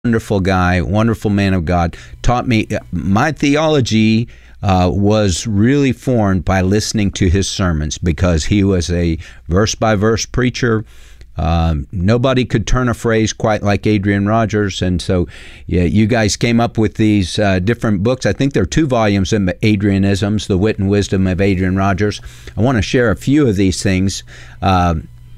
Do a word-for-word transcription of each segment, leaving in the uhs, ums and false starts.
wonderful guy, wonderful man of God. Taught me my theology uh, was really formed by listening to his sermons, because he was a verse by verse preacher. Um, nobody could turn a phrase quite like Adrian Rogers, and so yeah, you guys came up with these uh, different books. I think there are two volumes of Adrianisms, The Wit and Wisdom of Adrian Rogers. I want to share a few of these things. Uh,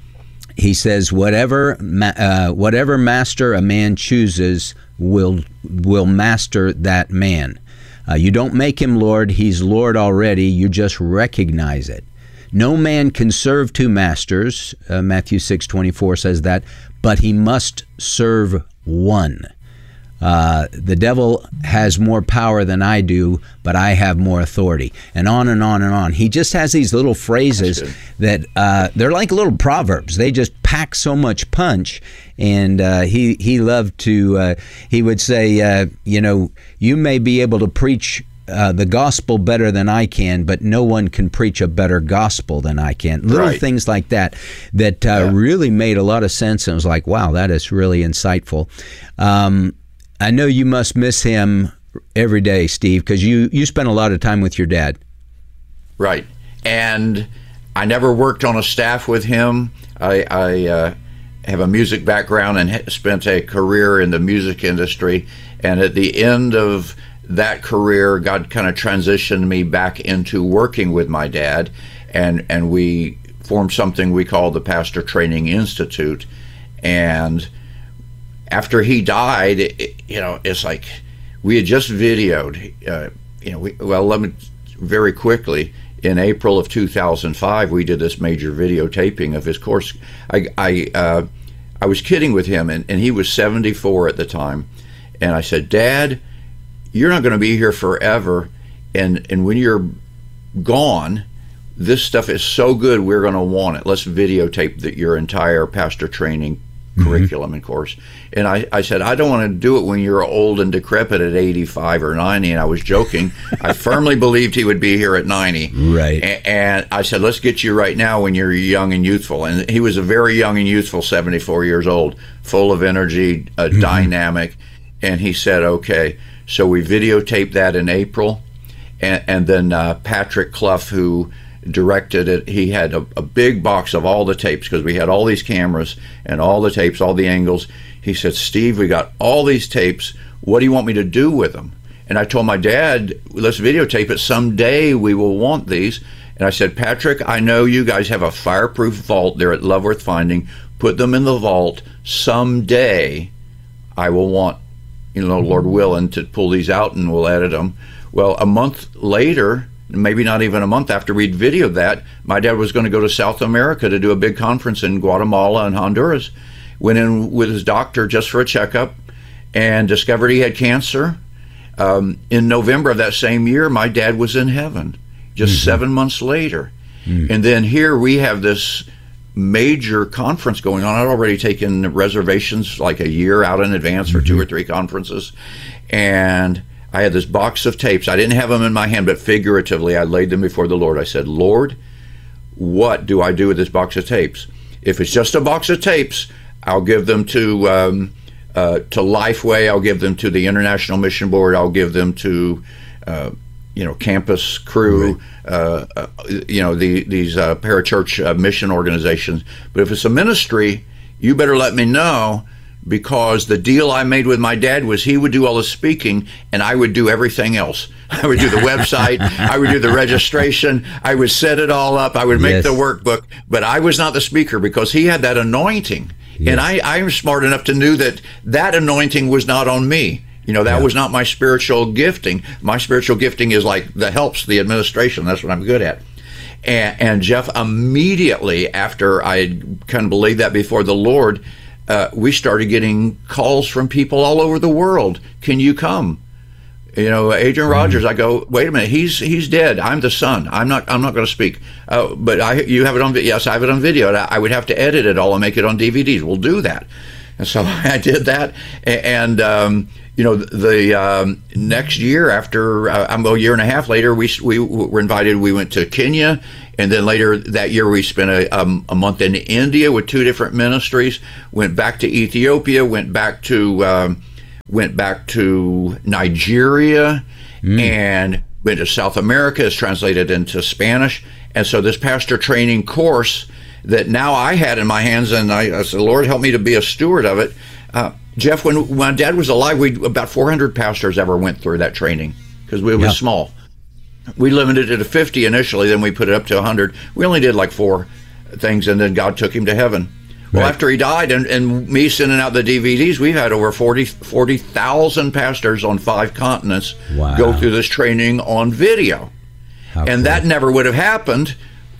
he says, whatever uh, whatever master a man chooses will will master that man. Uh, you don't make him Lord, he's Lord already, you just recognize it. No man can serve two masters, uh, Matthew six twenty-four says that, but he must serve one. Uh, the devil has more power than I do, but I have more authority. And on and on and on. He just has these little phrases that uh, they're like little proverbs. They just pack so much punch. And uh, he, he loved to, uh, he would say, uh, you know, you may be able to preach Uh, the gospel better than I can, but no one can preach a better gospel than I can. Little right. things like that that uh, yeah. really made a lot of sense, and I was like, wow, that is really insightful. Um, I know you must miss him every day, Steve, because you, you spent a lot of time with your dad. Right. And I never worked on a staff with him. I, I uh, have a music background and spent a career in the music industry. And at the end of that career, God kind of transitioned me back into working with my dad, and and we formed something we call the Pastor Training Institute. And after he died, it, you know, it's like we had just videoed, uh, you know, we, well, let me very quickly, in April of two thousand five, we did this major videotaping of his course. I, I, uh, I was kidding with him, and, and he was seventy-four at the time, and I said, Dad, you're not going to be here forever, and and when you're gone, this stuff is so good, we're going to want it. Let's videotape the, your entire pastor training mm-hmm. curriculum and course. And I, I said, I don't want to do it when you're old and decrepit at eighty-five or ninety, and I was joking. I firmly believed he would be here at ninety. Right. And, and I said, let's get you right now when you're young and youthful. And he was a very young and youthful, seventy-four years old, full of energy, uh, mm-hmm. dynamic. And he said, okay. So we videotaped that in April, and, and then uh, Patrick Clough, who directed it, he had a, a big box of all the tapes, because we had all these cameras and all the tapes, all the angles. He said, Steve, we got all these tapes. What do you want me to do with them? And I told my dad, let's videotape it. Someday we will want these. And I said, Patrick, I know you guys have a fireproof vault there at Loveworth Finding. Put them in the vault. Someday I will want, you know, Lord willing, to pull these out, and we'll edit them. Well, a month later, maybe not even a month after we'd videoed that, my dad was going to go to South America to do a big conference in Guatemala and Honduras. Went in with his doctor just for a checkup and discovered he had cancer. Um, in November of that same year, my dad was in heaven, just mm-hmm. seven months later. Mm-hmm. And then here we have this major conference going on. I'd already taken reservations like a year out in advance for mm-hmm. two or three conferences, and I had this box of tapes. I didn't have them in my hand, but figuratively I laid them before the Lord. I said, Lord, what do I do with this box of tapes? If it's just a box of tapes, I'll give them to um, uh, to Lifeway. I'll give them to the International Mission Board. I'll give them to uh, you know, Campus Crew, right. uh, uh, you know, the, these uh, parachurch uh, mission organizations. But if it's a ministry, you better let me know, because the deal I made with my dad was he would do all the speaking and I would do everything else. I would do the website, I would do the registration, I would set it all up, I would make yes. the workbook, but I was not the speaker, because he had that anointing. Yes. And I, I'm smart enough to know that that anointing was not on me. You know, that yeah. was not my spiritual gifting. My spiritual gifting is like the helps, the administration. That's what I'm good at. And, and Jeff, immediately after I kind of believed that before the Lord, uh, we started getting calls from people all over the world. Can you come? You know, Adrian Rogers. I go, wait a minute. He's he's dead. I'm the son. I'm not. I'm not going to speak. Uh, but I, you have it on. Yes, I have it on video. I, I would have to edit it all and make it on D V Ds. We'll do that. And so I did that. And um, you know, the um, next year, after uh, a year and a half later, we we were invited. We went to Kenya, and then later that year, we spent a, um, a month in India with two different ministries. Went back to Ethiopia. Went back to um, went back to Nigeria mm. and went to South America. It's translated into Spanish. And so this pastor training course that now I had in my hands, and I, I said, Lord, help me to be a steward of it. Uh, Jeff, when, when my dad was alive, we about four hundred pastors ever went through that training because it was yeah. small. We limited it to fifty initially, then we put it up to one hundred. We only did like four things, and then God took him to heaven. Right. Well, after he died, and, and me sending out the D V Ds, we've had over forty thousand pastors on five continents wow. go through this training on video. How and cool. that never would have happened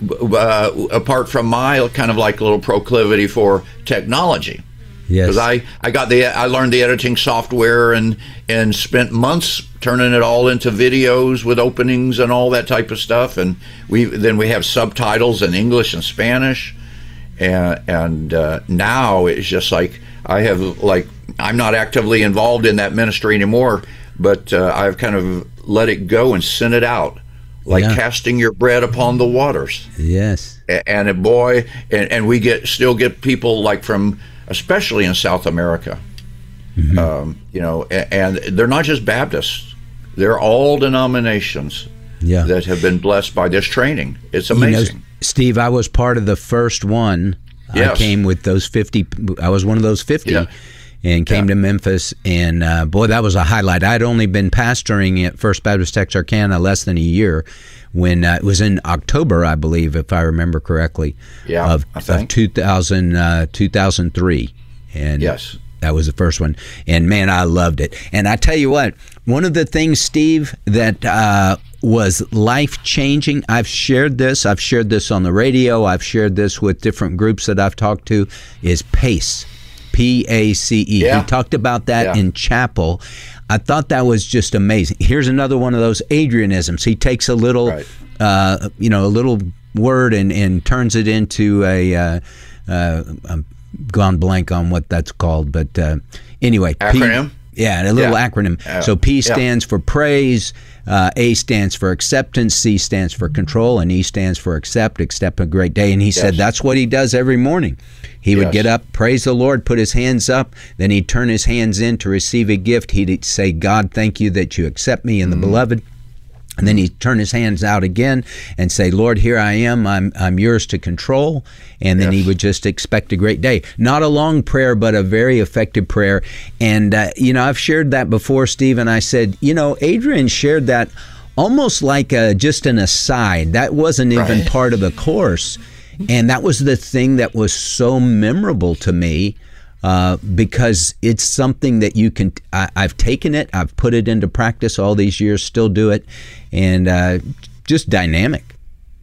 uh, apart from my kind of like little proclivity for technology. Yes. Because I, I got the I learned the editing software and and spent months turning it all into videos with openings and all that type of stuff, and we then we have subtitles in English and Spanish, and and uh, now it's just like I have like I'm not actively involved in that ministry anymore, but uh, I've kind of let it go and sent it out, like yeah. casting your bread upon the waters. Yes. And, and boy, and, and we get still get people like from. Especially in South America, mm-hmm. um, you know, and, and they're not just Baptists; they're all denominations yeah. that have been blessed by this training. It's amazing. You know, Steve, I was part of the first one. Yes. I came with those fifty. I was one of those fifty, yeah. and came yeah. to Memphis. And uh, boy, that was a highlight. I'd only been pastoring at First Baptist Texarkana less than a year. When uh, it was in October, I believe, if I remember correctly, yeah, of, of two thousand, uh, two thousand three. And yes. that was the first one. And, man, I loved it. And I tell you what, one of the things, Steve, that uh, was life-changing, I've shared this. I've shared this on the radio. I've shared this with different groups that I've talked to, is PACE, P A C E. Yeah. He talked about that yeah. in chapel. I thought that was just amazing. Here's another one of those Adrianisms. He takes a little, right. uh, you know, a little word and, and turns it into a, uh, uh, I'm gone blank on what that's called, but uh, anyway. Acronym? P, yeah, a little yeah. acronym. Uh, so P stands yeah. for praise, uh, A stands for acceptance, C stands for control, and E stands for accept, accept a great day. And he yes. said that's what he does every morning. He would yes. get up, praise the Lord, put his hands up, then he'd turn his hands in to receive a gift. He'd say, God, thank you that you accept me in the mm-hmm. beloved. And then he'd turn his hands out again and say, Lord, here I am. I'm I'm yours to control. And then yes. he would just expect a great day. Not a long prayer, but a very effective prayer. And, uh, you know, I've shared that before, Steve, and I said, you know, Adrian shared that almost like a, just an aside. That wasn't even right. part of the course. And that was the thing that was so memorable to me uh, because it's something that you can, I, I've taken it, I've put it into practice all these years, still do it, and uh, just dynamic.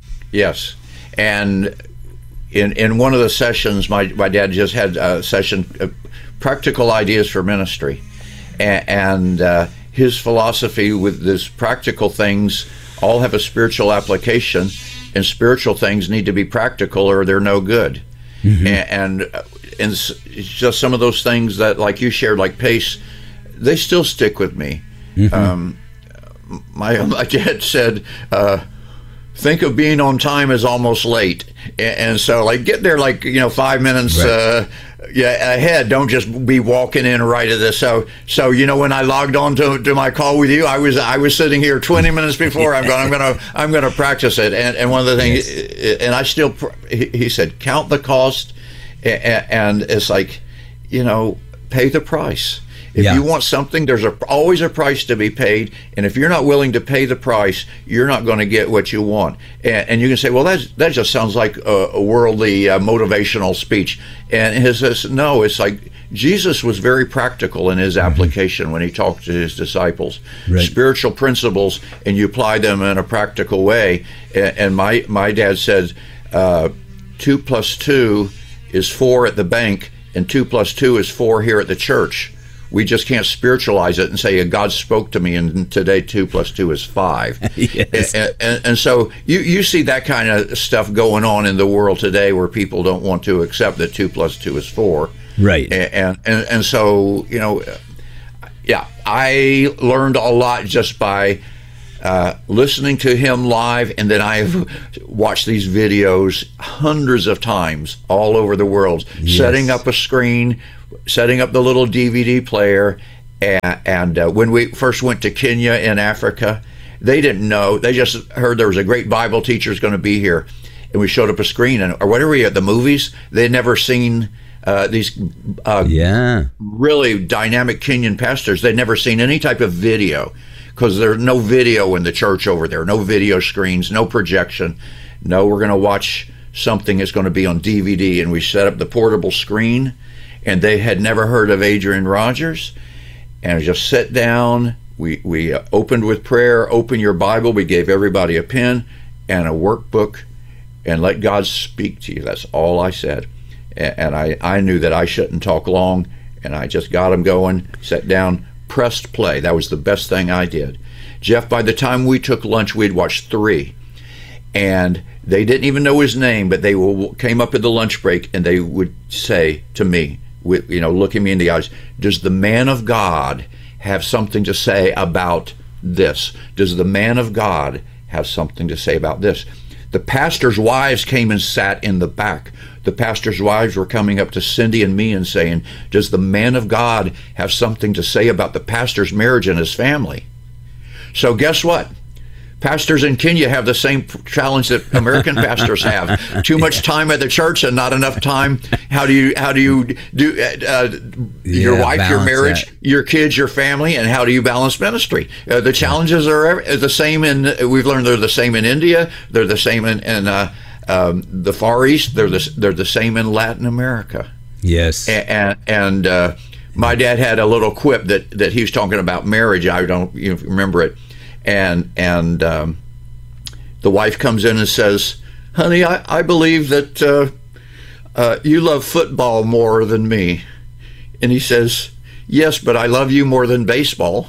Yes. And in in one of the sessions, my, my dad just had a session, uh, Practical Ideas for Ministry. And, and uh, his philosophy with this practical things all have a spiritual application. And spiritual things need to be practical or they're no good. Mm-hmm. And, and and it's just some of those things that, like you shared, like PACE, they still stick with me. Mm-hmm. Um, my, my dad said, uh, think of being on time as almost late. And, and so, like, get there, like, you know, five minutes right. uh, yeah, ahead. Don't just be walking in right at this. So, so you know, when I logged on to, to my call with you, I was I was sitting here twenty minutes before. I'm going. I'm going to. I'm going to practice it. And and one of the things, yes. and I still. He, he said, count the cost, and, and it's like, you know, pay the price. If yeah. you want something, there's a, always a price to be paid, and if you're not willing to pay the price, you're not going to get what you want. And, and you can say, well, that's, that just sounds like a, a worldly uh, motivational speech. And he says, no, it's like Jesus was very practical in his application mm-hmm. when he talked to his disciples. Right. Spiritual principles, and you apply them in a practical way. And, and my, my dad said, uh, two plus two is four at the bank, and two plus two is four here at the church. We just can't spiritualize it and say, God spoke to me, and today two plus two is five. Yes. and, and, and so you, you see that kind of stuff going on in the world today where people don't want to accept that two plus two is four. Right. And, and, and so, you know, yeah, I learned a lot just by uh, listening to him live, and then I've watched these videos hundreds of times all over the world, yes. setting up a screen, setting up the little D V D player, And, and uh, when we first went to Kenya in Africa, they didn't know. They just heard there was a great Bible teacher going to be here. And we showed up a screen, and or whatever we at the movies, they'd never seen uh, these uh, yeah. really dynamic Kenyan pastors. They'd never seen any type of video, because there's no video in the church over there, no video screens, no projection. No, we're going to watch something that's going to be on D V D. And we set up the portable screen, and they had never heard of Adrian Rogers. And we just sat down. We, we uh, opened with prayer, open your Bible. We gave everybody a pen and a workbook, and let God speak to you. That's all I said. And, and I, I knew that I shouldn't talk long, and I just got them going, sat down, pressed play. That was the best thing I did. Jeff, by the time we took lunch, we'd watched three. And they didn't even know his name, but they will, came up at the lunch break, and they would say to me, with, you know, looking me in the eyes, does the man of God have something to say about this? Does the man of God have something to say about this? The pastors' wives came and sat in the back. The pastors' wives were coming up to Cindy and me and saying, does the man of God have something to say about the pastor's marriage and his family? So guess what? Pastors in Kenya have the same challenge that American pastors have: too much time at the church and not enough time. How do you how do you do uh, your yeah, wife, your marriage, that. your kids, your family, and how do you balance ministry? Uh, the challenges are the same in. We've learned they're the same in India. They're the same in, in uh, um, the Far East. They're the they're the same in Latin America. Yes, and and uh, my dad had a little quip that that he was talking about marriage. I don't you know, remember it. And and um, the wife comes in and says, honey, I, I believe that uh, uh, you love football more than me. And he says, yes, but I love you more than baseball.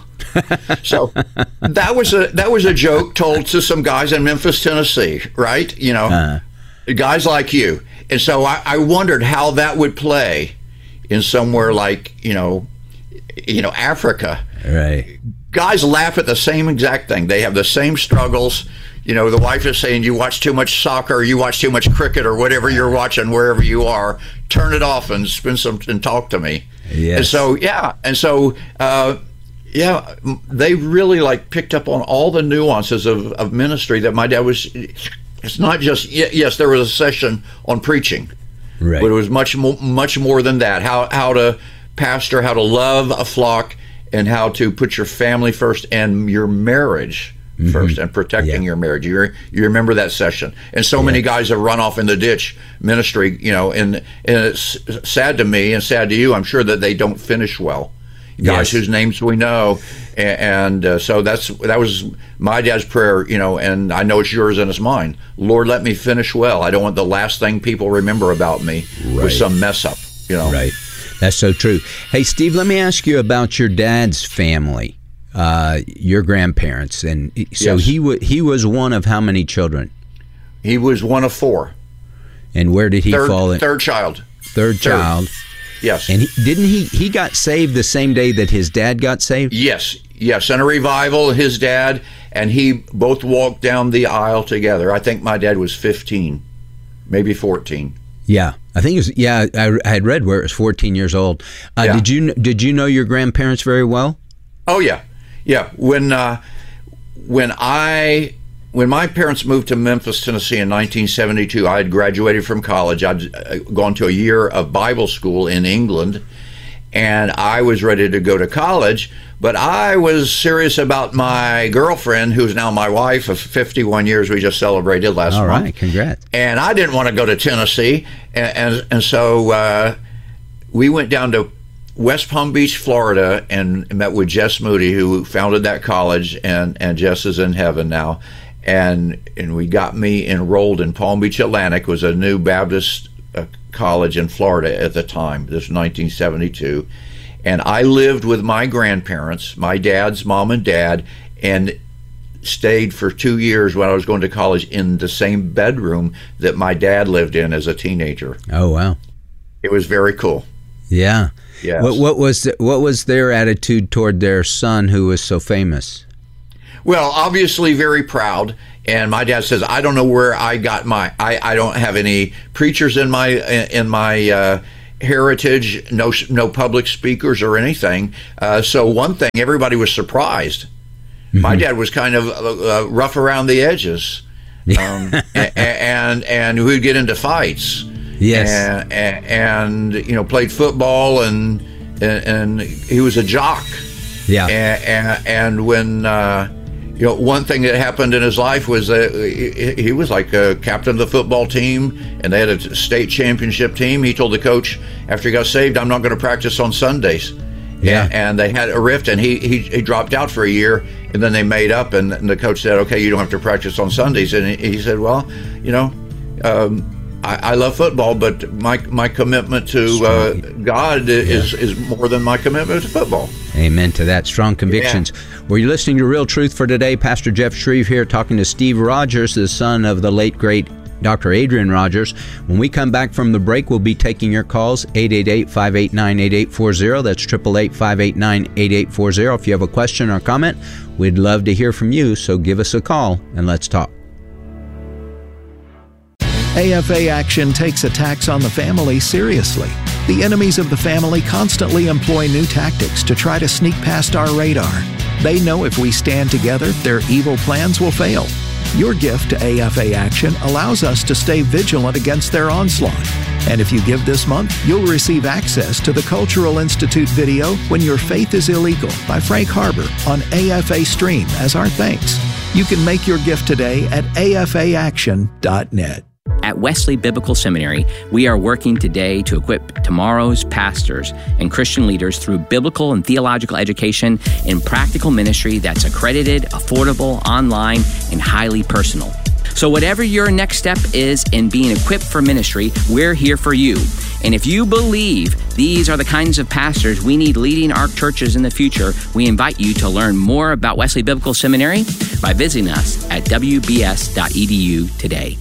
So that was a that was a joke told to some guys in Memphis, Tennessee, right? You know, uh-huh. guys like you. And so I, I wondered how that would play in somewhere like, you know, you know, Africa. Right. Guys laugh at the same exact thing. They have the same struggles. You know, the wife is saying, you watch too much soccer, you watch too much cricket, or whatever you're watching, wherever you are. Turn it off and spend some and talk to me. Yes. And so, yeah. And so, uh, yeah, they really like picked up on all the nuances of, of ministry that my dad was. It's not just, yes, there was a session on preaching, right. but it was much more, much more than that. How, how to pastor, how to love a flock, and how to put your family first and your marriage mm-hmm. first, and protecting yeah. your marriage. You you remember that session? And so yeah. many guys have run off in the ditch ministry, you know, and and it's sad to me and sad to you, I'm sure, that they don't finish well. Guys yes. whose names we know, and, and uh, so that's that was my dad's prayer, you know, and I know it's yours and it's mine. Lord, let me finish well. I don't want the last thing people remember about me right. with some mess up, you know. Right. That's so true. Hey, Steve, let me ask you about your dad's family, uh, your grandparents. And so yes. he w- he was one of how many children? He was one of four. And where did he third, fall in? Third child. Third, third. child. Yes. And he, didn't he, he got saved the same day that his dad got saved? Yes. Yes. In a revival, his dad and he both walked down the aisle together. I think my dad was fifteen, maybe fourteen. Yeah, I think it was. Yeah, I, I had read where it was fourteen years old. Uh, yeah. Did you did you know your grandparents very well? Oh yeah, yeah. When uh, when I when my parents moved to Memphis, Tennessee in nineteen seventy-two, I had graduated from college. I'd gone to a year of Bible school in England, and I was ready to go to college. But I was serious about my girlfriend, who's now my wife of fifty-one years. We just celebrated last All month. right, congrats. And I didn't want to go to Tennessee. And, and, and so uh, we went down to West Palm Beach, Florida, and met with Jess Moody, who founded that college. And, and Jess is in heaven now. And, and we got me enrolled in Palm Beach Atlantic, was a new Baptist uh, college in Florida at the time. This was nineteen seventy-two. And I lived with my grandparents, my dad's mom and dad, and stayed for two years when I was going to college in the same bedroom that my dad lived in as a teenager. Oh, wow. It was very cool. Yeah. Yes. What, what was the, what was their attitude toward their son who was so famous? Well, obviously very proud. And my dad says, I don't know where I got my, I, I don't have any preachers in my, in my, uh, heritage, no no public speakers or anything. Uh, so one thing, everybody was surprised. Mm-hmm. My dad was kind of uh, rough around the edges, um, and, and and we'd get into fights. Yes, and, and, and you know, played football, and and, and he was a jock. Yeah, and and, and when. Uh, You know, one thing that happened in his life was that he, he was like a captain of the football team, and they had a state championship team. He told the coach after he got saved, "I'm not going to practice on Sundays." Yeah, and, and they had a rift, and he, he he dropped out for a year, and then they made up, and, and the coach said, "Okay, you don't have to practice on Sundays." And he, he said, "Well, you know, um, I, I love football, but my my commitment to uh, God is yeah. is more than my commitment to football." Amen to that. Strong convictions. Yeah. Well, you're listening to Real Truth for Today. Pastor Jeff Shreve here talking to Steve Rogers, the son of the late, great Doctor Adrian Rogers. When we come back from the break, we'll be taking your calls, eight eight eight, five eight nine, eight eight four zero. That's eight eight eight, five eight nine, eight eight four zero. If you have a question or comment, we'd love to hear from you, so give us a call and let's talk. A F A Action takes attacks on the family seriously. The enemies of the family constantly employ new tactics to try to sneak past our radar. They know if we stand together, their evil plans will fail. Your gift to A F A Action allows us to stay vigilant against their onslaught. And if you give this month, you'll receive access to the Cultural Institute video, When Your Faith is Illegal, by Frank Harbor on A F A Stream as our thanks. You can make your gift today at A F A action dot net. At Wesley Biblical Seminary, we are working today to equip tomorrow's pastors and Christian leaders through biblical and theological education and practical ministry that's accredited, affordable, online, and highly personal. So whatever your next step is in being equipped for ministry, we're here for you. And if you believe these are the kinds of pastors we need leading our churches in the future, we invite you to learn more about Wesley Biblical Seminary by visiting us at w b s dot e d u today.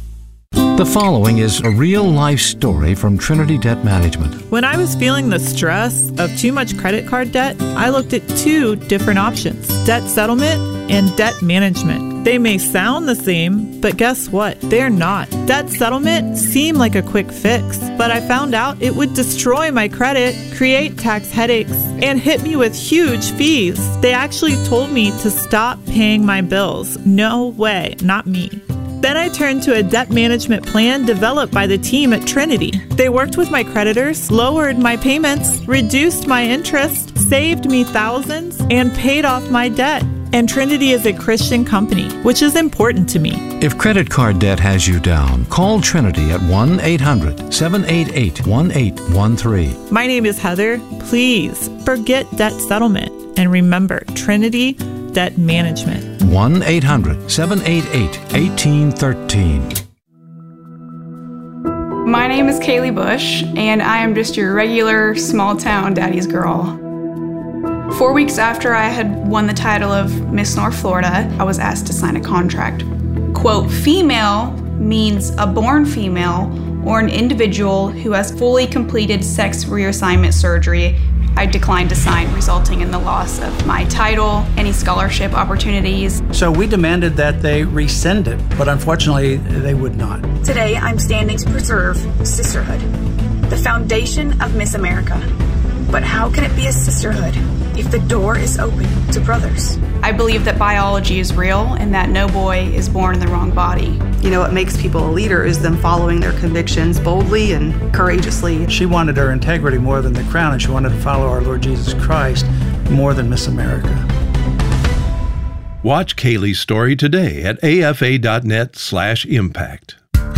The following is a real-life story from Trinity Debt Management. When I was feeling the stress of too much credit card debt, I looked at two different options: debt settlement and debt management. They may sound the same, but guess what? They're not. Debt settlement seemed like a quick fix, but I found out it would destroy my credit, create tax headaches, and hit me with huge fees. They actually told me to stop paying my bills. No way, not me. Then I turned to a debt management plan developed by the team at Trinity. They worked with my creditors, lowered my payments, reduced my interest, saved me thousands, and paid off my debt. And Trinity is a Christian company, which is important to me. If credit card debt has you down, call Trinity at one eight hundred, seven eight eight, one eight one three. My name is Heather. Please forget debt settlement and remember Trinity Debt Management. one eight hundred, seven eight eight, one eight one three. My name is Kaylee Bush, and I am just your regular small-town daddy's girl. Four weeks after I had won the title of Miss North Florida, I was asked to sign a contract. Quote, female means a born female or an individual who has fully completed sex reassignment surgery. I declined to sign, resulting in the loss of my title, any scholarship opportunities. So we demanded that they rescind it, but unfortunately, they would not. Today, I'm standing to preserve sisterhood, the foundation of Miss America. But how can it be a sisterhood if the door is open to brothers? I believe that biology is real and that no boy is born in the wrong body. You know, what makes people a leader is them following their convictions boldly and courageously. She wanted her integrity more than the crown, and she wanted to follow our Lord Jesus Christ more than Miss America. Watch Kaylee's story today at A F A dot net slash impact.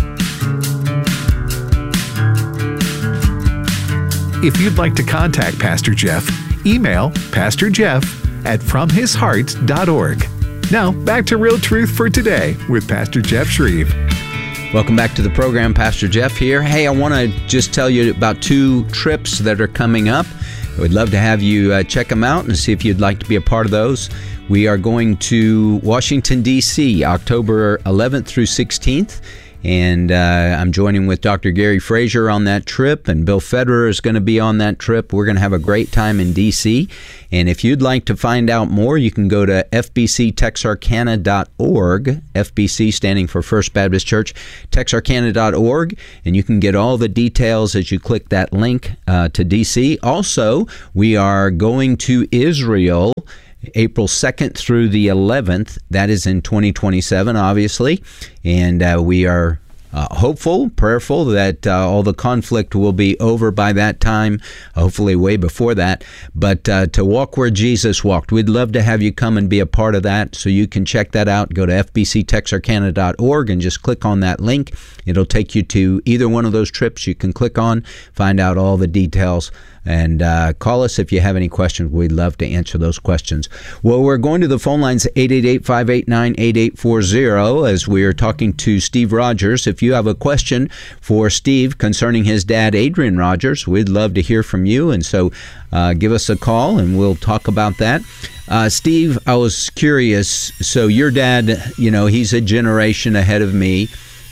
If you'd like to contact Pastor Jeff, email Pastor Jeff at from his heart dot org. Now, back to Real Truth for Today with Pastor Jeff Shreve. Welcome back to the program. Pastor Jeff here. Hey, I want to just tell you about two trips that are coming up. I would love to have you uh, check them out and see if you'd like to be a part of those. We are going to Washington, D C, October eleventh through sixteenth. and uh, I'm joining with Doctor Gary Frazier on that trip, and Bill Federer is going to be on that trip. We're going to have a great time in D C, and if you'd like to find out more, you can go to f b c texarkana dot org, F B C standing for First Baptist Church, texarkana dot org, and you can get all the details as you click that link uh, to D C. Also, we are going to Israel April second through the eleventh. That is in twenty twenty-seven, obviously, and uh, we are Uh, hopeful, prayerful that uh, all the conflict will be over by that time, hopefully way before that. But uh, to walk where Jesus walked, we'd love to have you come and be a part of that. So you can check that out. Go to f b c texarkana dot org and just click on that link. It'll take you to either one of those trips you can click on, find out all the details, and uh, call us if you have any questions. We'd love to answer those questions. Well, we're going to the phone lines, eight eight eight, five eight nine, eight eight four zero, as we are talking to Steve Rogers. If you have a question for Steve concerning his dad, Adrian Rogers, we'd love to hear from you. And so uh, give us a call and we'll talk about that. Uh, Steve, I was curious. So your dad, you know, he's a generation ahead of me,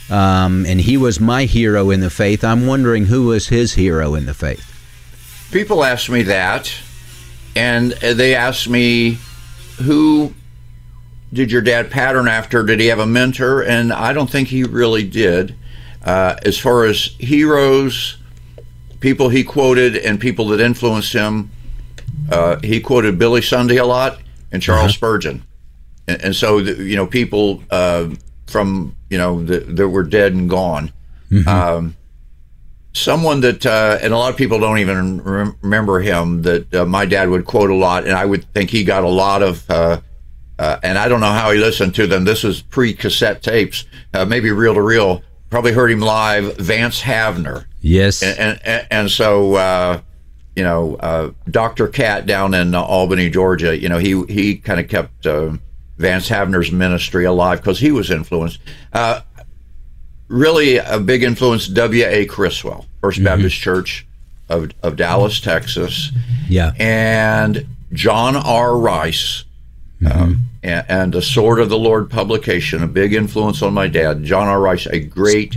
um, and he was my hero in the faith. I'm wondering who was his hero in the faith? People ask me that, and they ask me, who did your dad pattern after? Did he have a mentor? And I don't think he really did. Uh, as far as heroes, people he quoted and people that influenced him, uh, he quoted Billy Sunday a lot and Charles uh-huh. Spurgeon. And, and so, the, you know, people uh, from, you know, the, that were dead and gone. Mm-hmm. Um, someone that, uh, and a lot of people don't even rem- remember him, that uh, my dad would quote a lot, and I would think he got a lot of, uh, uh, and I don't know how he listened to them. This was pre-cassette tapes, uh, maybe reel-to-reel. Probably heard him live, Vance Havner. Yes. And and, and so, uh, you know, uh, Doctor Cat down in uh, Albany, Georgia, you know, he, he kind of kept uh, Vance Havner's ministry alive because he was influenced. Uh, really a big influence, W A Criswell, First mm-hmm. Baptist Church of, of Dallas, Texas. Yeah. And John R. Rice, mm-hmm. um, and, and the Sword of the Lord publication, a big influence on my dad. John R. Rice, a great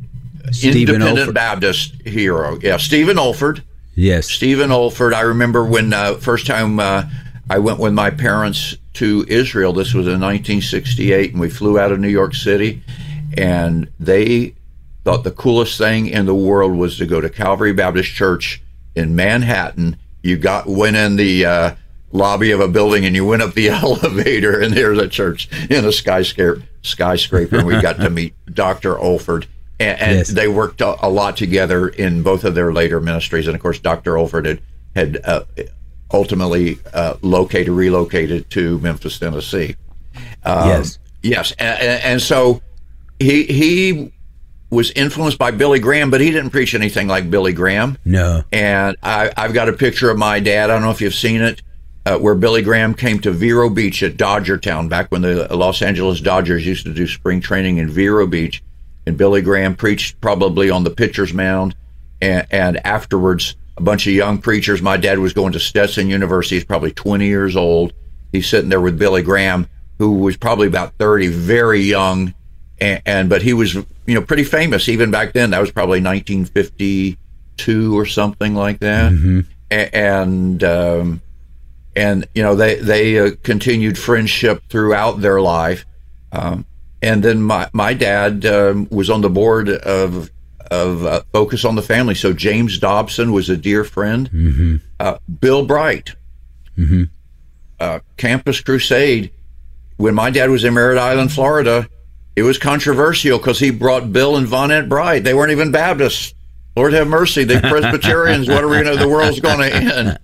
Stephen independent Olford. Baptist hero. Yeah, Stephen Olford. Yes. Stephen Olford. I remember when uh, first time uh, I went with my parents to Israel. This was in nineteen sixty-eight, and we flew out of New York City. And they thought the coolest thing in the world was to go to Calvary Baptist Church in Manhattan. You got went in the uh, lobby of a building and you went up the elevator, and there's a church in a skyscraper. Skyscraper, and we got to meet Doctor Olford, and, and yes. they worked a, a lot together in both of their later ministries. And of course, Doctor Olford had had uh, ultimately uh, located, relocated to Memphis, Tennessee. Um, yes, yes, and, and so. He he was influenced by Billy Graham, but he didn't preach anything like Billy Graham. No. And I, I've got a picture of my dad. I don't know if you've seen it, uh, where Billy Graham came to Vero Beach at Dodgertown back when the Los Angeles Dodgers used to do spring training in Vero Beach. And Billy Graham preached probably on the pitcher's mound. And, and afterwards, a bunch of young preachers. My dad was going to Stetson University. He's probably twenty years old. He's sitting there with Billy Graham, who was probably about thirty, very young. And, and but he was, you know, pretty famous even back then. That was probably nineteen fifty-two or something like that. Mm-hmm. A- and um, and you know they they uh, continued friendship throughout their life. Um, and then my my dad um, was on the board of of uh, Focus on the Family. So James Dobson was a dear friend. Mm-hmm. Uh, Bill Bright, mm-hmm. uh, Campus Crusade. When my dad was in Merritt Island, Florida, it was controversial because he brought Bill and Vonette Bright. They weren't even Baptists. Lord have mercy. They Presbyterians. What are we going to, the world's going to end.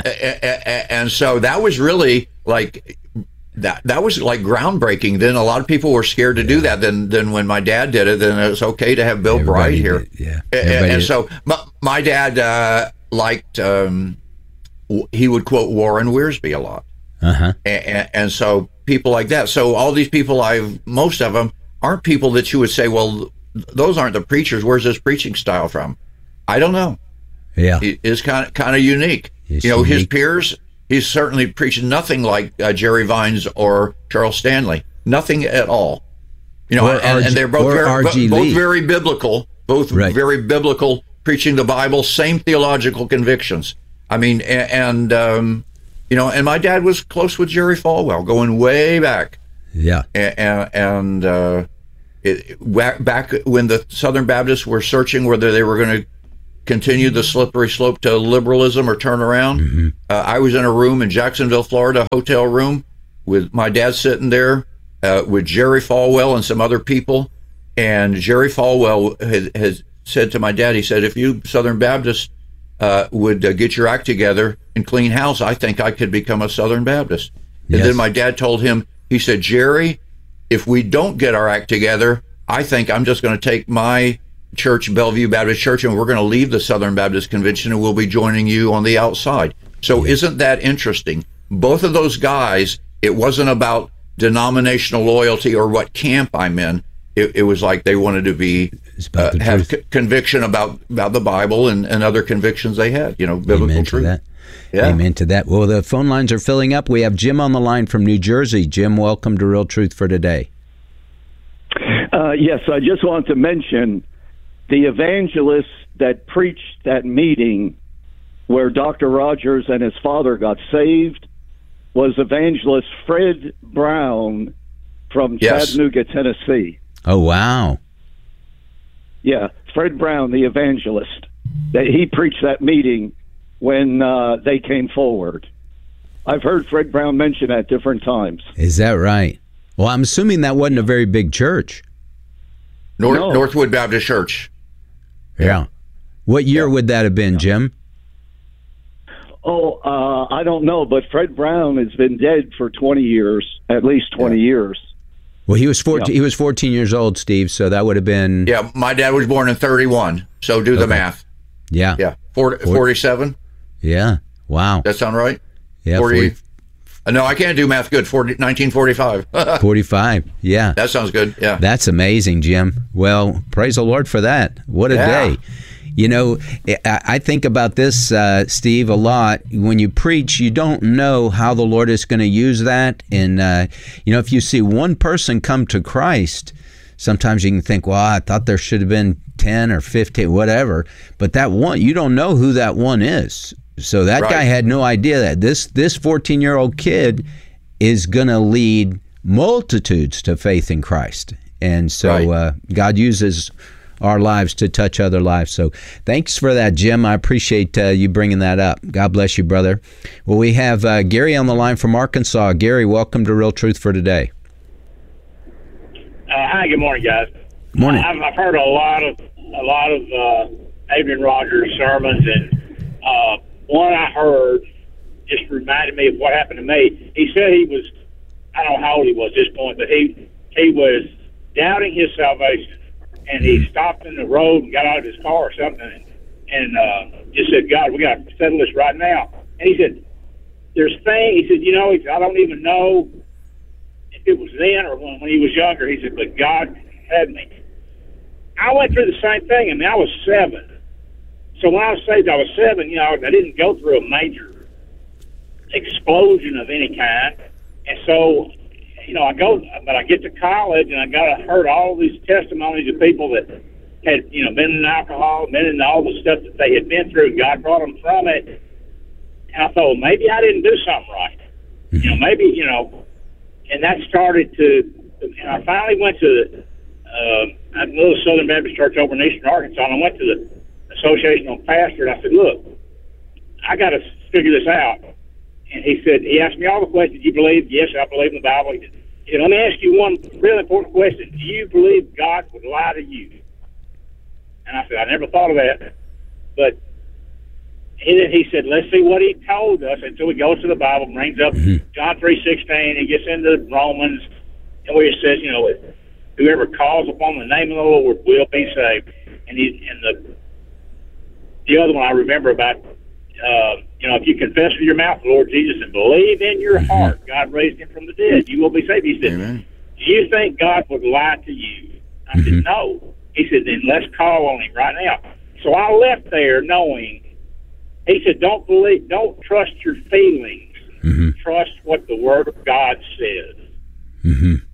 And so that was really like, that that was like groundbreaking. Then a lot of people were scared to do that. Then then when my dad did it, then it was okay to have Bill Bright here. Did, yeah. And, and so my, my dad uh, liked, um, he would quote Warren Wiersbe a lot. Uh-huh. And, and so people like that. So all these people, I've most of them aren't people that you would say, well, those aren't the preachers. Where's this preaching style from? I don't know. Yeah, it is kind of kind of unique. It's you know, unique. His peers. He's certainly preaching nothing like uh, Jerry Vines or Charles Stanley. Nothing at all. You know, Or and, R G and they're both or very, R G bo- both Lee. very biblical, both Right. very biblical, preaching the Bible, same theological convictions. I mean, a- and um, you know, and my dad was close with Jerry Falwell, going way back. Yeah. And, and uh, it, back when the Southern Baptists were searching whether they were going to continue the slippery slope to liberalism or turn around, Mm-hmm. uh, I was in a room in Jacksonville, Florida, hotel room, with my dad sitting there uh, with Jerry Falwell and some other people. And Jerry Falwell has, has said to my dad, he said, if you Southern Baptists uh, would uh, get your act together and clean house, I think I could become a Southern Baptist. And Yes. then my dad told him, he said, Jerry, if we don't get our act together, I think I'm just going to take my church, Bellevue Baptist Church, and we're going to leave the Southern Baptist Convention and we'll be joining you on the outside. So isn't that interesting? Both of those guys, it wasn't about denominational loyalty or what camp I'm in. It, it was like they wanted to be uh, the have truth. c- conviction about, about the Bible and, and other convictions they had, you know, biblical Amen truth. to that. Yeah. Amen to that. Well, the phone lines are filling up. We have Jim on the line from New Jersey. Jim, welcome to Real Truth for Today. Uh, yes, I just want to mention the evangelist that preached that meeting where Doctor Rogers and his father got saved was evangelist Fred Brown from Yes. Chattanooga, Tennessee. Oh, wow. Yeah, Fred Brown, the evangelist. That he preached that meeting when uh, they came forward. I've heard Fred Brown mention at different times. Is that right? Well, I'm assuming that wasn't a very big church. North, No. Northwood Baptist Church. Yeah. What year would that have been, Jim? Oh, uh, I don't know, but Fred Brown has been dead for twenty years, at least twenty years. Well, he was fourteen. Yeah. He was fourteen years old, Steve. So that would have been. Yeah, my dad was born in thirty-one, so do the Okay. math. Yeah. Yeah, forty, forty-seven. Yeah. Wow. That sound right? Yeah. forty. forty, Uh, no, I can't do math good. forty, nineteen forty-five. forty-five. Yeah. That sounds good. Yeah. That's amazing, Jim. Well, praise the Lord for that. What a Yeah. day. You know, I I think about this, uh, Steve, a lot. When you preach, you don't know how the Lord is going to use that. And, uh, you know, if you see one person come to Christ, sometimes you can think, well, I thought there should have been ten or fifteen, whatever. But that one, you don't know who that one is. So that Right. guy had no idea that this this fourteen-year-old kid is going to lead multitudes to faith in Christ. And so Right. uh, God uses our lives to touch other lives. So thanks for that, Jim. I appreciate uh, you bringing that up. God bless you, brother. Well, we have uh, Gary on the line from Arkansas. Gary, welcome to Real Truth for Today. Uh, hi, good morning, guys. Morning. I've, I've heard a lot of a lot of uh, Adrian Rogers sermons, and uh, one I heard just reminded me of what happened to me. He said he was, I don't know how old he was at this point, but he he was doubting his salvation, and he stopped in the road and got out of his car or something, and, and uh, just said, "God, we got to settle this right now." And he said, "There's things." He said, "You know," he said, "I don't even know if it was then or when, when he was younger." He said, "But God had me." I went through the same thing. I mean, I was seven. So when I was saved, I was seven. You know, I didn't go through a major explosion of any kind. And so, you know, I go, but I get to college and I got heard all these testimonies of people that had, you know, been in alcohol, been in all the stuff that they had been through. God brought them from it. And I thought, well, maybe I didn't do something right. You know, maybe, you know, and that started to, and I finally went to uh, a little Southern Baptist church over in Eastern Arkansas, and I went to the associational pastor, and I said, "Look, I got to figure this out." And he said, he asked me all the questions. "You believe?" "Yes, I believe in the Bible." He said, he said, "Let me ask you one really important question. Do you believe God would lie to you?" And I said, "I never thought of that." But he, he said, "Let's see what he told us." And so he goes to the Bible, brings up John three sixteen, he gets into Romans, and where it says, you know, whoever calls upon the name of the Lord will be saved. And he, and the the other one I remember about, uh, you know, if you confess with your mouth the Lord Jesus and believe in your heart God raised him from the dead, you will be saved. He said, Amen. "Do you think God would lie to you?" I mm-hmm. said, "No." He said, "Then let's call on him right now." So I left there knowing, he said, don't believe, don't trust your feelings. Mm-hmm. Trust what the Word of God says. Mm-hmm.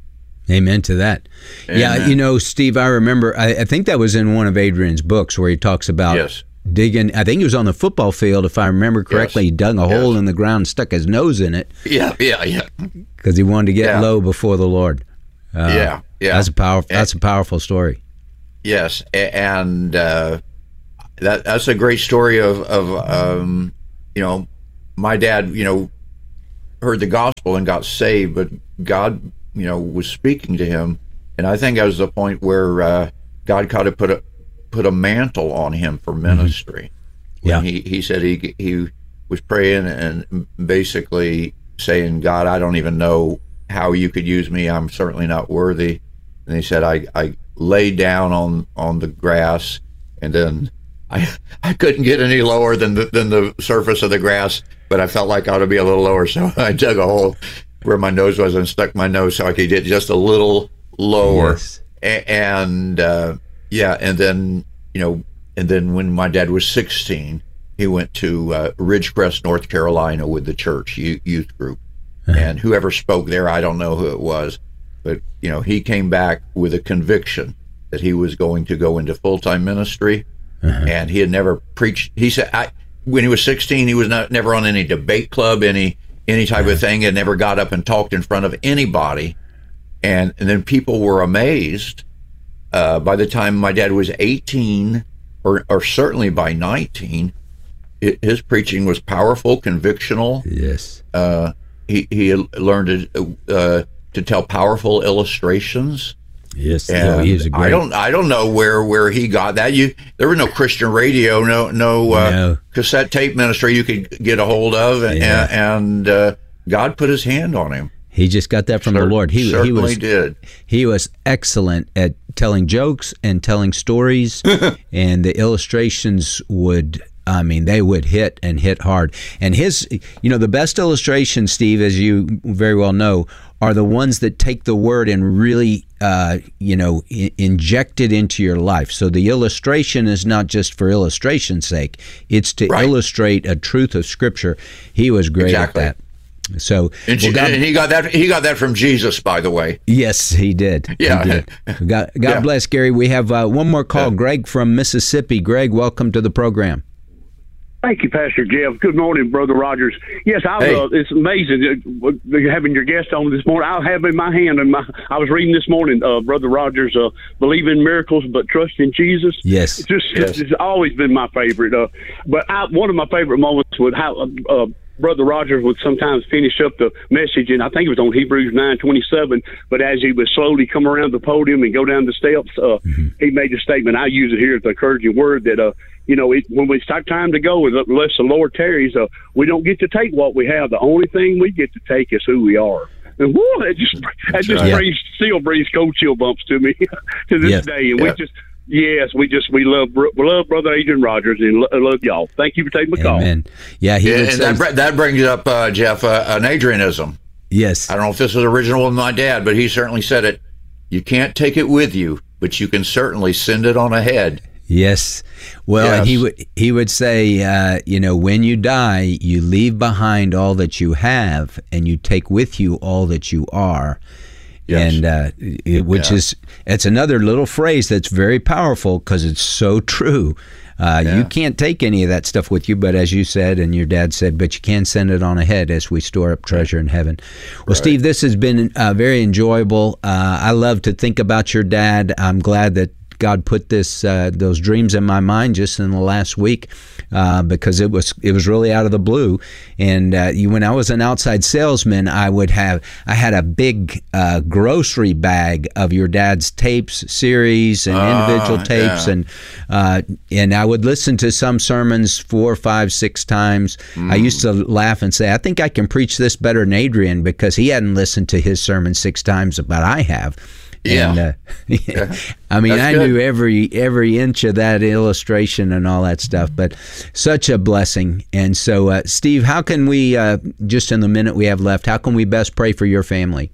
Amen to that. Amen. Yeah, you know, Steve, I remember, I, I think that was in one of Adrian's books where he talks about yes. digging. I think he was on the football field, if I remember correctly. Yes. He dug a yes. hole in the ground and stuck his nose in it. Yeah, yeah, yeah. Because he wanted to get yeah. low before the Lord. Uh, yeah, yeah. That's a powerful. And, that's a powerful story. Yes, and uh, that that's a great story of of um, you know, my dad, you know, heard the gospel and got saved, but God, you know, was speaking to him, and I think that was the point where uh, God kind of put a put a mantle on him for ministry. Mm-hmm. Yeah, he he said he he was praying and basically saying, God, I don't even know how you could use me. I'm certainly not worthy. And he said, I I laid down on on the grass, and then I I couldn't get any lower than the, than the surface of the grass, but I felt like I ought to be a little lower, so I dug a hole where my nose was and stuck my nose so I could get just a little lower. Yes. A- and uh, yeah, and then you know, and then when my dad was sixteen, he went to uh, Ridgecrest, North Carolina, with the church youth group, uh-huh. and whoever spoke there, I don't know who it was, but you know, he came back with a conviction that he was going to go into full-time ministry. Uh-huh. And he had never preached. He said, I, when he was sixteen, he was not never on any debate club, any any type uh-huh. of thing. He had never got up and talked in front of anybody. And, and then people were amazed. Uh, by the time my dad was eighteen, or, or certainly by nineteen, it, his preaching was powerful, convictional. Yes. Uh, he he learned to, uh, to tell powerful illustrations. Yes, and no, he was a great. I don't, I don't know where, where he got that. You, there was no Christian radio, no, no, uh, no. cassette tape ministry you could get a hold of, and, yeah. and uh, God put His hand on him. He just got that from Cer- the Lord. He certainly he was, did. He was excellent at telling jokes and telling stories, and the illustrations would. I mean, they would hit and hit hard. And his, you know, the best illustrations, Steve, as you very well know, are the ones that take the word and really, uh, you know, I- inject it into your life. So the illustration is not just for illustration's sake. It's to right. illustrate a truth of Scripture. He was great exactly. at that. So and, well, God, and he got that. He got that from Jesus, by the way. Yes, he did. Yeah. He did. God, God yeah. bless, Gary. We have uh, one more call. Yeah. Greg from Mississippi. Greg, welcome to the program. Thank you, Pastor Jeff. Good morning, Brother Rogers. Yes, I hey. uh, it's amazing uh, having your guest on this morning. I have in my hand, and my I was reading this morning, uh, Brother Rogers, uh, believe in miracles but trust in Jesus. Yes, it's just yes. it's always been my favorite. Uh, but I, one of my favorite moments was how uh, Brother Rogers would sometimes finish up the message, and I think it was on Hebrews nine twenty-seven. But as he would slowly come around the podium and go down the steps, uh, mm-hmm. he made a statement. I use it here as the encouraging word that. Uh, You know, it, when it's time to go, unless the Lord tarries, uh, we don't get to take what we have. The only thing we get to take is who we are. And whoa, that just that just right. brings still brings cold chill bumps to me to this yes. day. And yeah. we just yes, we just we love we love Brother Adrian Rogers and lo- love y'all. Thank you for taking my call. Amen. Yeah, he yeah, would and say, that that brings up uh, Jeff uh, an Adrianism. Yes, I don't know if this was original with my dad, but he certainly said it. You can't take it with you, but you can certainly send it on ahead. Yes. Well, yes. and he would he would say, uh, you know, when you die, you leave behind all that you have, and you take with you all that you are. Yes. And uh, it, which yeah. is it's another little phrase that's very powerful because it's so true. Uh, yeah. You can't take any of that stuff with you, but as you said, and your dad said, but you can send it on ahead as we store up treasure in heaven. Well, right. Steve, this has been uh, very enjoyable. Uh, I love to think about your dad. I'm glad that God put this uh, those dreams in my mind just in the last week uh, because it was it was really out of the blue. And uh, you, when I was an outside salesman, I would have I had a big uh, grocery bag of your dad's tapes, series, and uh, individual tapes, yeah. and uh, and I would listen to some sermons four, five, six times. Mm. I used to laugh and say, I think I can preach this better than Adrian because he hadn't listened to his sermon six times, but I have. Yeah, and, uh, yeah. I mean, That's I good. knew every every inch of that illustration and all that stuff, but such a blessing. And so, uh, Steve, how can we, uh, just in the minute we have left, how can we best pray for your family?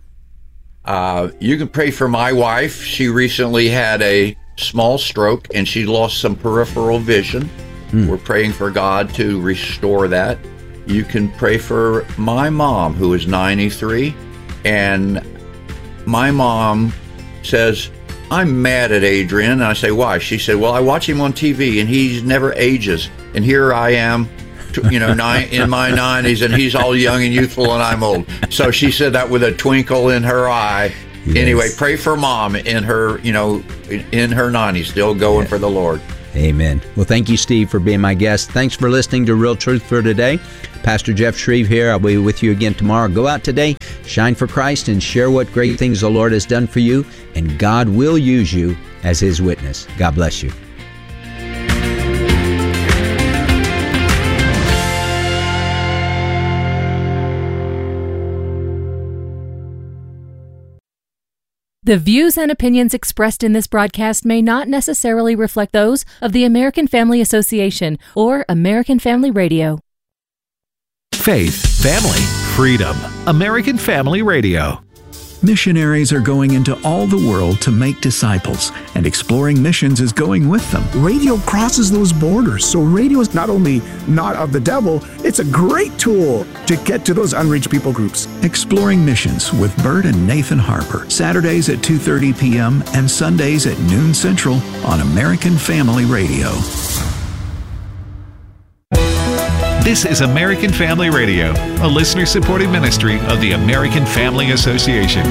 Uh, you can pray for my wife. She recently had a small stroke, and she lost some peripheral vision. Mm. We're praying for God to restore that. You can pray for my mom, who is ninety-three, and my mom says, I'm mad at Adrian. And I say, why? She said, well, I watch him on T V and he never ages. And here I am, you know, nine, in my nineties, and he's all young and youthful and I'm old. So she said that with a twinkle in her eye. Yes. Anyway, pray for Mom in her, you know, in her nineties, still going yeah. for the Lord. Amen. Well, thank you, Steve, for being my guest. Thanks for listening to Real Truth for today. Pastor Jeff Shreve here. I'll be with you again tomorrow. Go out today, shine for Christ, and share what great things the Lord has done for you, and God will use you as His witness. God bless you. The views and opinions expressed in this broadcast may not necessarily reflect those of the American Family Association or American Family Radio. Faith, family, freedom. American Family Radio. Missionaries are going into all the world to make disciples, and Exploring Missions is going with them. Radio crosses those borders, so radio is not only not of the devil, it's a great tool to get to those unreached people groups. Exploring Missions with Bert and Nathan Harper, Saturdays at two thirty p.m. and Sundays at noon Central on American Family Radio. This is American Family Radio, a listener-supported ministry of the American Family Association.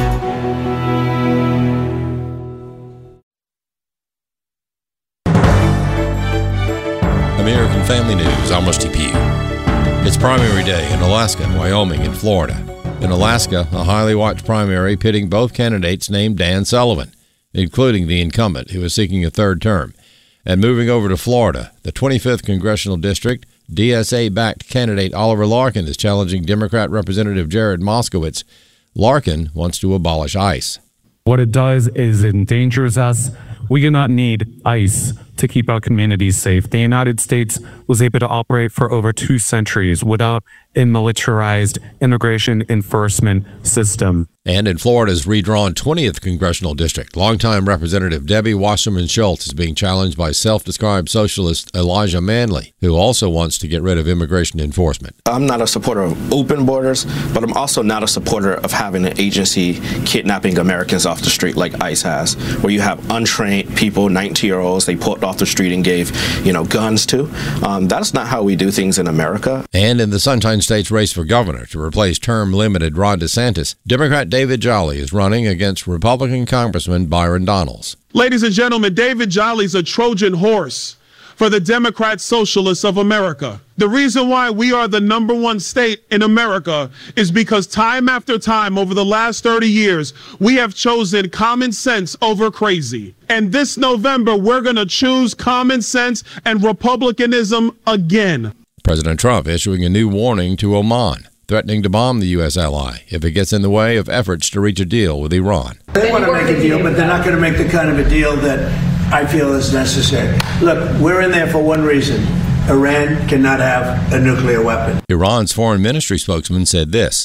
American Family News, I'm Rusty Pugh. It's primary day in Alaska, Wyoming, and Florida. In Alaska, a highly watched primary pitting both candidates named Dan Sullivan, including the incumbent who is seeking a third term. And moving over to Florida, the twenty-fifth Congressional District, D S A-backed candidate Oliver Larkin is challenging Democrat Representative Jared Moskowitz. Larkin wants to abolish ICE. What it does is it endangers us. We do not need ICE to keep our communities safe. The United States was able to operate for over two centuries without a militarized immigration enforcement system. And in Florida's redrawn twentieth Congressional District, longtime Representative Debbie Wasserman Schultz is being challenged by self-described socialist Elijah Manley, who also wants to get rid of immigration enforcement. I'm not a supporter of open borders, but I'm also not a supporter of having an agency kidnapping Americans off the street like ICE has, where you have untrained people, nineteen-year-olds, they pulled off the street and gave, you know, guns to. Um, that's not how we do things in America. And in the Sunshine State's race for governor to replace term-limited Ron DeSantis, Democrat David Jolly is running against Republican Congressman Byron Donalds. Ladies and gentlemen, David Jolly's a Trojan horse for the Democrat Socialists of America. The reason why we are the number one state in America is because time after time over the last thirty years, we have chosen common sense over crazy. And this November, we're going to choose common sense and republicanism again. President Trump issuing a new warning to Oman, threatening to bomb the U S ally if it gets in the way of efforts to reach a deal with Iran. They want to make a deal, but they're not going to make the kind of a deal that I feel is necessary. Look, we're in there for one reason. Iran cannot have a nuclear weapon. Iran's foreign ministry spokesman said this.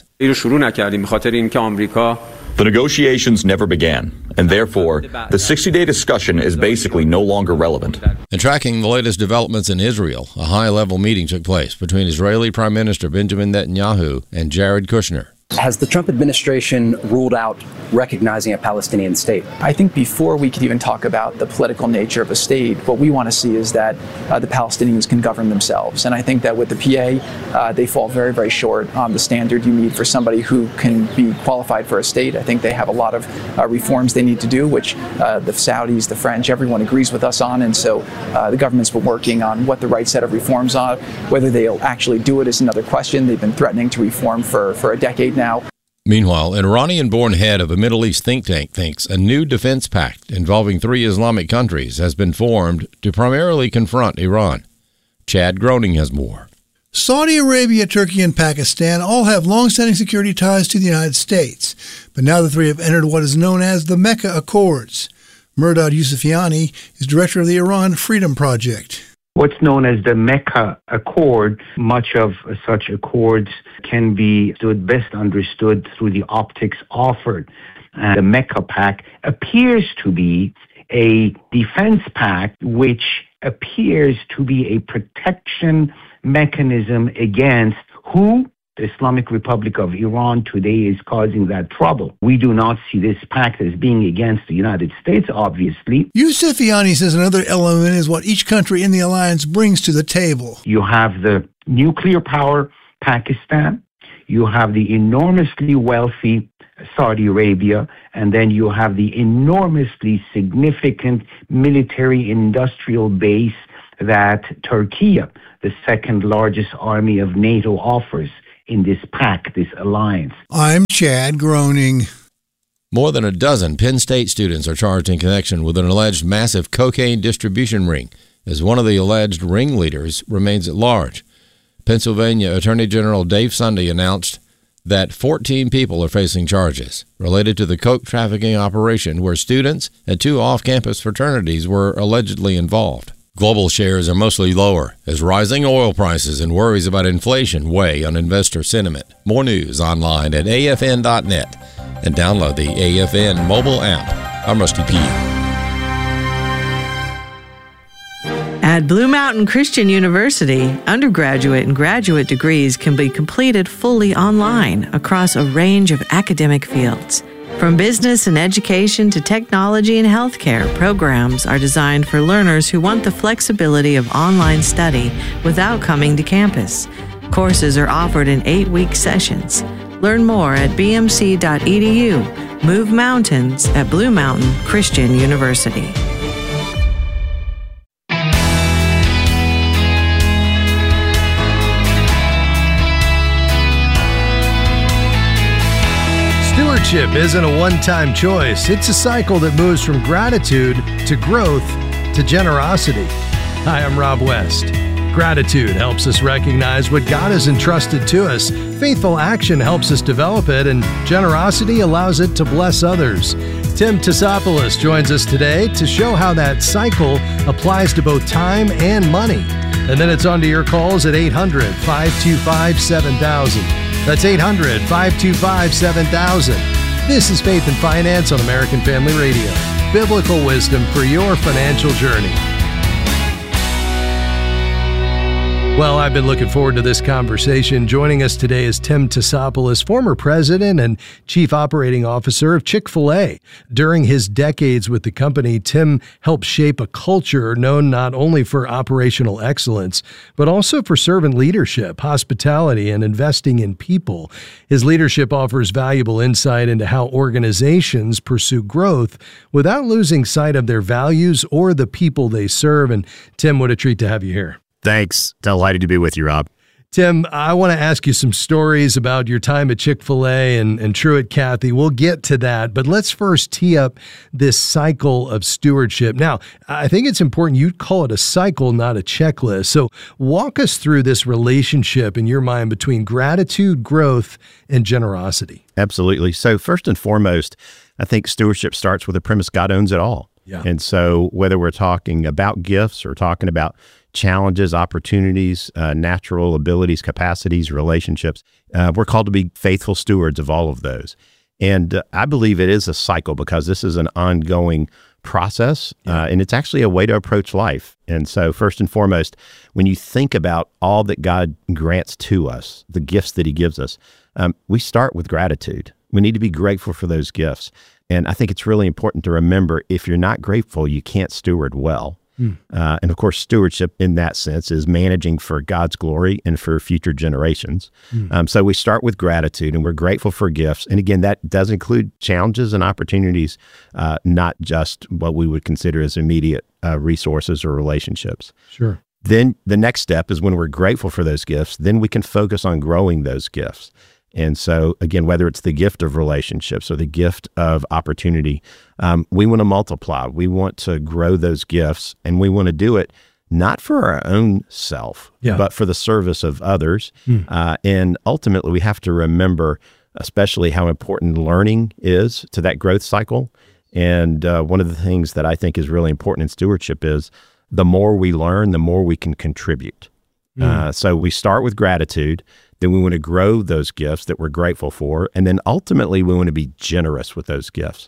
The negotiations never began, and therefore, the sixty-day discussion is basically no longer relevant. And tracking the latest developments in Israel, a high-level meeting took place between Israeli Prime Minister Benjamin Netanyahu and Jared Kushner. Has the Trump administration ruled out recognizing a Palestinian state? I think before we could even talk about the political nature of a state, what we want to see is that uh, the Palestinians can govern themselves. And I think that with the P A, uh, they fall very, very short on the standard you need for somebody who can be qualified for a state. I think they have a lot of uh, reforms they need to do, which uh, the Saudis, the French, everyone agrees with us on. And so uh, the government's been working on what the right set of reforms are. Whether they'll actually do it is another question. They've been threatening to reform for, for a decade now. Meanwhile, an Iranian-born head of a Middle East think tank thinks a new defense pact involving three Islamic countries has been formed to primarily confront Iran. Chad Groening has more. Saudi Arabia, Turkey, and Pakistan all have long-standing security ties to the United States, but now the three have entered what is known as the Mecca Accords. Murdad Yousufiani is director of the Iran Freedom Project. What's known as the Mecca Accord, much of such accords can be best understood through the optics offered. Uh, the Mecca Pact appears to be a defense pact which appears to be a protection mechanism against who? The Islamic Republic of Iran today is causing that trouble. We do not see this pact as being against the United States, obviously. Yousefiani says another element is what each country in the alliance brings to the table. You have the nuclear power Pakistan, you have the enormously wealthy Saudi Arabia, and then you have the enormously significant military industrial base that Turkey, the second largest army of NATO, offers in this pact, this alliance. I'm Chad, groaning. More than a dozen Penn State students are charged in connection with an alleged massive cocaine distribution ring, as one of the alleged ringleaders remains at large. Pennsylvania Attorney General Dave Sunday announced that fourteen people are facing charges related to the coke trafficking operation where students at two off-campus fraternities were allegedly involved. Global shares are mostly lower as rising oil prices and worries about inflation weigh on investor sentiment. More news online at A F N dot net and download the A F N mobile app. I'm Rusty Pugh. At Blue Mountain Christian University, undergraduate and graduate degrees can be completed fully online across a range of academic fields. From business and education to technology and healthcare, programs are designed for learners who want the flexibility of online study without coming to campus. Courses are offered in eight-week sessions. Learn more at b m c dot e d u. Move mountains at Blue Mountain Christian University. Stewardship isn't a one-time choice. It's a cycle that moves from gratitude to growth to generosity. Hi, I'm Rob West. Gratitude helps us recognize what God has entrusted to us. Faithful action helps us develop it, and generosity allows it to bless others. Tim Tassopoulos joins us today to show how that cycle applies to both time and money. And then it's on to your calls at eight hundred, five two five, seven thousand. That's eight hundred, five two five, seven thousand. This is Faith and Finance on American Family Radio. Biblical wisdom for your financial journey. Well, I've been looking forward to this conversation. Joining us today is Tim Tassopoulos, former president and chief operating officer of Chick-fil-A. During his decades with the company, Tim helped shape a culture known not only for operational excellence, but also for servant leadership, hospitality, and investing in people. His leadership offers valuable insight into how organizations pursue growth without losing sight of their values or the people they serve. And Tim, what a treat to have you here. Thanks. Delighted to be with you, Rob. Tim, I want to ask you some stories about your time at Chick-fil-A and, and Truett Cathy. We'll get to that, but let's first tee up this cycle of stewardship. Now, I think it's important you call it a cycle, not a checklist. So walk us through this relationship in your mind between gratitude, growth, and generosity. Absolutely. So first and foremost, I think stewardship starts with the premise God owns it all. Yeah. And so whether we're talking about gifts or talking about challenges, opportunities, uh, natural abilities, capacities, relationships, uh, we're called to be faithful stewards of all of those. And uh, I believe it is a cycle because this is an ongoing process, yeah. uh, and it's actually a way to approach life. And so first and foremost, when you think about all that God grants to us, the gifts that he gives us, um, we start with gratitude. We need to be grateful for those gifts. And I think it's really important to remember, if you're not grateful, you can't steward well. Mm. Uh, and of course, stewardship in that sense is managing for God's glory and for future generations. Mm. Um, so we start with gratitude, and we're grateful for gifts. And again, that does include challenges and opportunities, uh, not just what we would consider as immediate uh, resources or relationships. Sure. Then the next step is when we're grateful for those gifts, then we can focus on growing those gifts. And so, again, whether it's the gift of relationships or the gift of opportunity, um, we want to multiply. We want to grow those gifts, and we want to do it not for our own self, yeah. but for the service of others. Mm. Uh, and ultimately, we have to remember, especially how important learning is to that growth cycle. And uh, one of the things that I think is really important in stewardship is the more we learn, the more we can contribute. Mm. Uh, so we start with gratitude. Then we want to grow those gifts that we're grateful for. And then ultimately, we want to be generous with those gifts.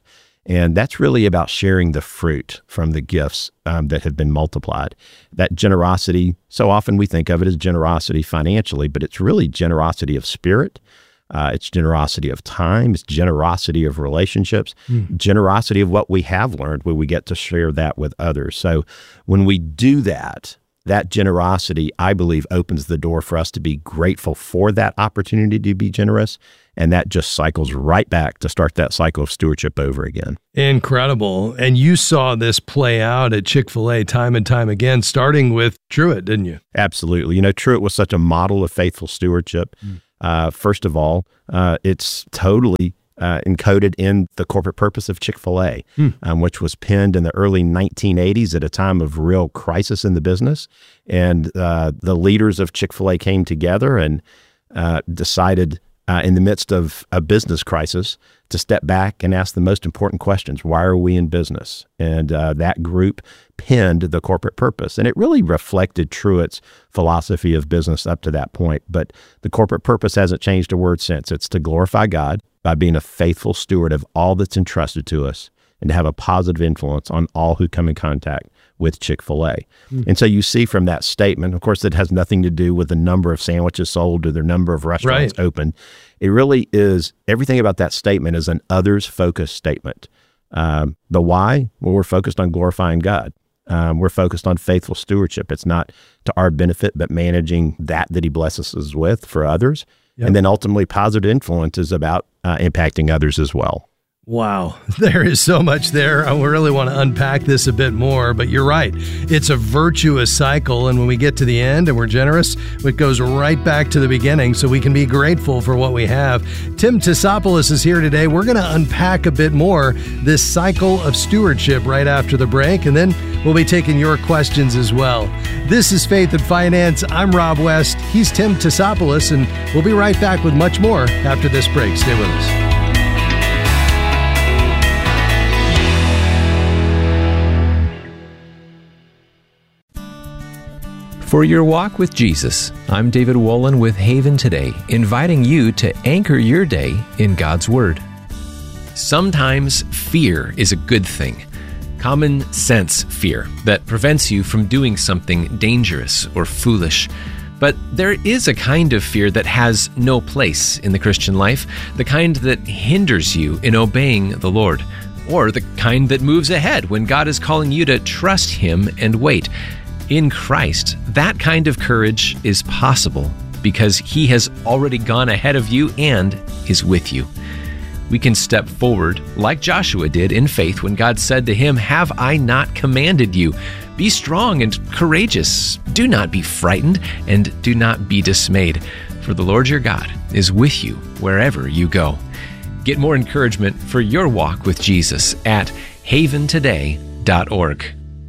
And that's really about sharing the fruit from the gifts um, that have been multiplied. That generosity, so often we think of it as generosity financially, but it's really generosity of spirit. Uh, it's generosity of time. It's generosity of relationships, mm. generosity of what we have learned when we get to share that with others. So when we do that, that generosity, I believe, opens the door for us to be grateful for that opportunity to be generous. And that just cycles right back to start that cycle of stewardship over again. Incredible. And you saw this play out at Chick-fil-A time and time again, starting with Truett, didn't you? Absolutely. You know, Truett was such a model of faithful stewardship. Mm. Uh, first of all, uh, it's totally uh, encoded in the corporate purpose of Chick-fil-A, mm. um, which was penned in the early nineteen eighties at a time of real crisis in the business. And uh, the leaders of Chick-fil-A came together and uh, decided uh, in the midst of a business crisis to step back and ask the most important questions. Why are we in business? And uh, that group penned the corporate purpose. And it really reflected Truett's philosophy of business up to that point. But the corporate purpose hasn't changed a word since. It's to glorify God by being a faithful steward of all that's entrusted to us and to have a positive influence on all who come in contact with Chick-fil-A. Mm. And so you see from that statement, of course, that has nothing to do with the number of sandwiches sold or the number of restaurants right. open. It really is, everything about that statement is an others-focused statement. Um, the why? Well, we're focused on glorifying God. Um, we're focused on faithful stewardship. It's not to our benefit, but managing that that he blesses us with for others. Yep. And then ultimately, positive influence is about uh, impacting others as well. Wow, there is so much there. I really want to unpack this a bit more, but you're right. It's a virtuous cycle, and when we get to the end and we're generous, it goes right back to the beginning so we can be grateful for what we have. Tim Tassopoulos is here today. We're going to unpack a bit more this cycle of stewardship right after the break, and then we'll be taking your questions as well. This is Faith and Finance. I'm Rob West. He's Tim Tassopoulos, and we'll be right back with much more after this break. Stay with us. For your walk with Jesus, I'm David Wolin with Haven Today, inviting you to anchor your day in God's Word. Sometimes fear is a good thing. Common sense fear that prevents you from doing something dangerous or foolish. But there is a kind of fear that has no place in the Christian life, the kind that hinders you in obeying the Lord, or the kind that moves ahead when God is calling you to trust Him and wait. In Christ, that kind of courage is possible because He has already gone ahead of you and is with you. We can step forward like Joshua did in faith when God said to him, "Have I not commanded you? Be strong and courageous. Do not be frightened and do not be dismayed, for the Lord your God is with you wherever you go." Get more encouragement for your walk with Jesus at haven today dot org.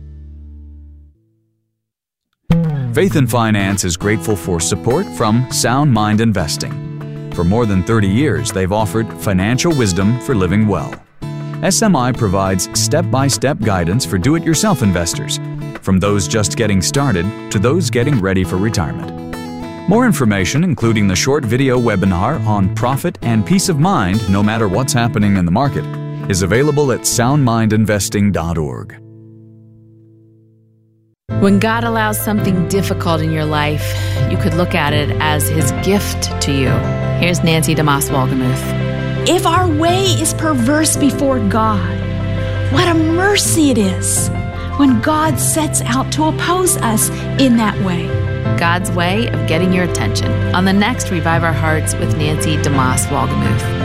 Faith and Finance is grateful for support from Sound Mind Investing. For more than thirty years, they've offered financial wisdom for living well. S M I provides step-by-step guidance for do-it-yourself investors, from those just getting started to those getting ready for retirement. More information, including the short video webinar on profit and peace of mind no matter what's happening in the market, is available at sound mind investing dot org. When God allows something difficult in your life, you could look at it as His gift to you. Here's Nancy DeMoss Wolgemuth. If our way is perverse before God, what a mercy it is when God sets out to oppose us in that way. God's way of getting your attention on the next Revive Our Hearts with Nancy DeMoss Wolgemuth.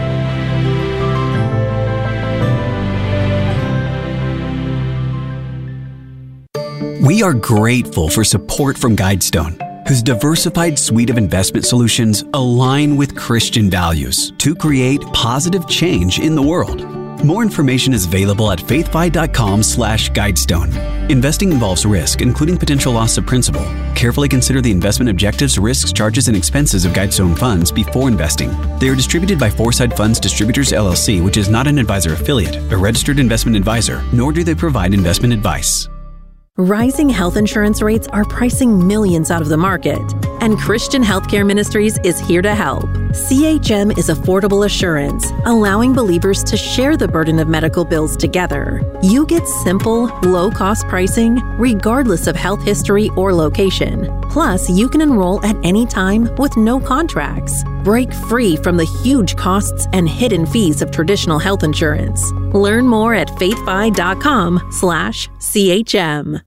We are grateful for support from Guidestone, whose diversified suite of investment solutions align with Christian values to create positive change in the world. More information is available at faithfi dot com slash guidestone. Investing involves risk, including potential loss of principal. Carefully consider the investment objectives, risks, charges, and expenses of Guidestone funds before investing. They are distributed by Foreside Funds Distributors, L L C, which is not an advisor affiliate, a registered investment advisor, nor do they provide investment advice. Rising health insurance rates are pricing millions out of the market, and Christian Healthcare Ministries is here to help. C H M is affordable assurance, allowing believers to share the burden of medical bills together. You get simple, low-cost pricing, regardless of health history or location. Plus, you can enroll at any time with no contracts. Break free from the huge costs and hidden fees of traditional health insurance. Learn more at faithfi.com slash CHM.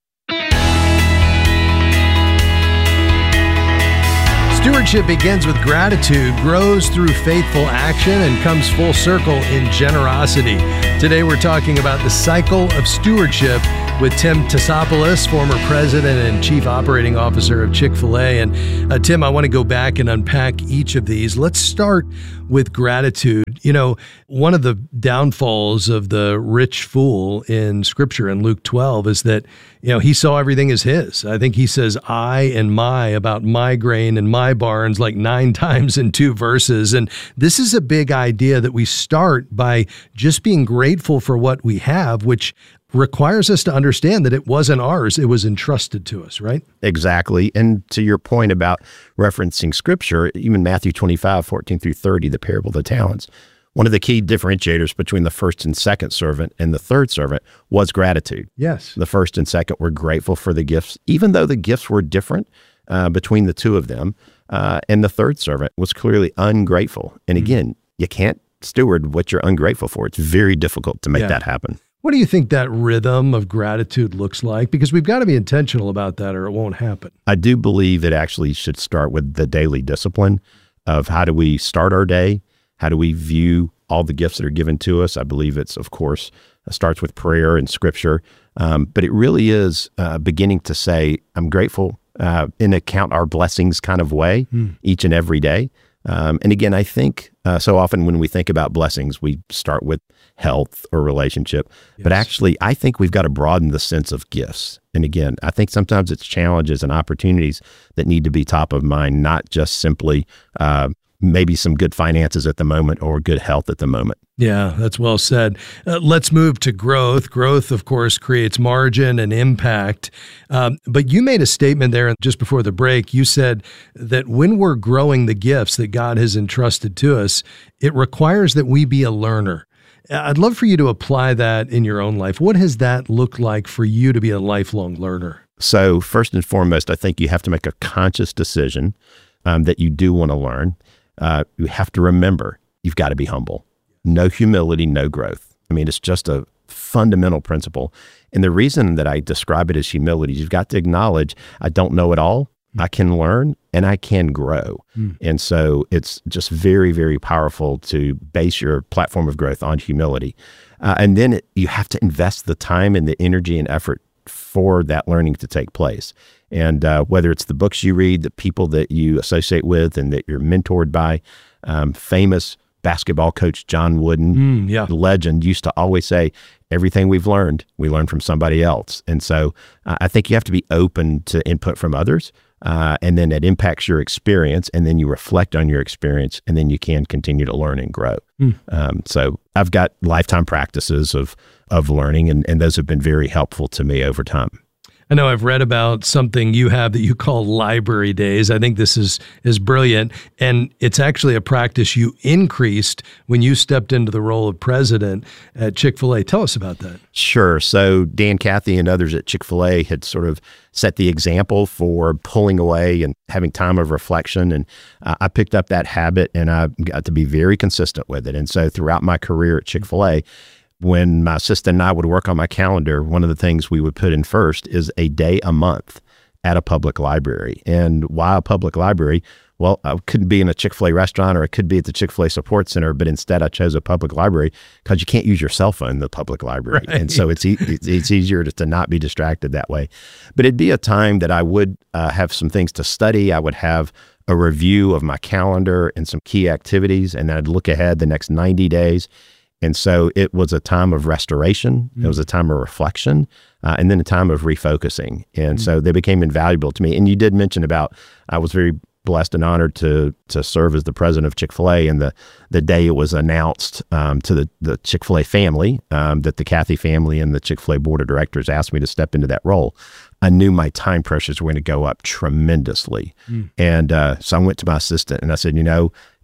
Stewardship begins with gratitude, grows through faithful action, and comes full circle in generosity. Today we're talking about the cycle of stewardship with Tim Tassopoulos, former president and chief operating officer of Chick-fil-A. And uh, Tim, I want to go back and unpack each of these. Let's start with gratitude. You know, one of the downfalls of the rich fool in Scripture in Luke twelve is that, you know, he saw everything as his. I think he says I and my about my grain and my barns like nine times in two verses. And this is a big idea that we start by just being grateful for what we have, which requires us to understand that it wasn't ours, it was entrusted to us, right? Exactly. And to your point about referencing Scripture, even Matthew twenty-five, fourteen through thirty, the parable of the talents, one of the key differentiators between the first and second servant and the third servant was gratitude. Yes. The first and second were grateful for the gifts, even though the gifts were different uh, between the two of them. Uh, and the third servant was clearly ungrateful. And again, mm-hmm. you can't steward what you're ungrateful for. It's very difficult to make yeah. that happen. What do you think that rhythm of gratitude looks like? Because we've got to be intentional about that or it won't happen. I do believe it actually should start with the daily discipline of how do we start our day? How do we view all the gifts that are given to us? I believe it's, of course, it starts with prayer and Scripture. Um, but it really is uh, beginning to say, I'm grateful uh, in a count our blessings kind of way hmm. each and every day. Um, and again, I think uh, so often when we think about blessings, we start with health or relationship. Yes. But actually, I think we've got to broaden the sense of gifts. And again, I think sometimes it's challenges and opportunities that need to be top of mind, not just simply uh, maybe some good finances at the moment or good health at the moment. Yeah, that's well said. Uh, let's move to growth. Growth, of course, creates margin and impact. Um, but you made a statement there just before the break. You said that when we're growing the gifts that God has entrusted to us, it requires that we be a learner. I'd love for you to apply that in your own life. What has that looked like for you to be a lifelong learner? So first and foremost, I think you have to make a conscious decision um, that you do want to learn. Uh, you have to remember, you've got to be humble. No humility, no growth. I mean, it's just a fundamental principle. And the reason that I describe it as humility, you've got to acknowledge, I don't know it all. I can learn and I can grow. Mm. And so it's just very, very powerful to base your platform of growth on humility. Uh, and then it, you have to invest the time and the energy and effort for that learning to take place. And uh, whether it's the books you read, the people that you associate with and that you're mentored by, um, famous basketball coach John Wooden, mm, yeah. the legend, used to always say, everything we've learned, we learn from somebody else. And so uh, I think you have to be open to input from others. Uh, and then it impacts your experience, and then you reflect on your experience, and then you can continue to learn and grow. Mm. Um, so I've got lifetime practices of of learning, and, and those have been very helpful to me over time. I know I've read about something you have that you call library days. I think this is is brilliant, and it's actually a practice you increased when you stepped into the role of president at Chick-fil-A. Tell us about that. Sure. So Dan Cathy and others at Chick-fil-A had sort of set the example for pulling away and having time of reflection, and uh, I picked up that habit, and I got to be very consistent with it. And so throughout my career at Chick-fil-A, when my assistant and I would work on my calendar, one of the things we would put in first is a day a month at a public library. And why a public library? Well, I couldn't be in a Chick-fil-A restaurant, or I could be at the Chick-fil-A support center, but instead I chose a public library because you can't use your cell phone in the public library. Right. And so it's, e- it's it's easier to, to not be distracted that way. But it'd be a time that I would uh, have some things to study. I would have a review of my calendar and some key activities, and then I'd look ahead the next ninety days. And so it was a time of restoration. Mm. It was a time of reflection, uh, and then a time of refocusing. And mm. so they became invaluable to me. And you did mention about, I was very blessed and honored to to serve as the president of Chick-fil-A. And the, the day it was announced um, to the, the Chick-fil-A family, um, that the Cathy family and the Chick-fil-A board of directors asked me to step into that role, I knew my time pressures were going to go up tremendously. Mm. And uh, so I went to my assistant and I said, you know,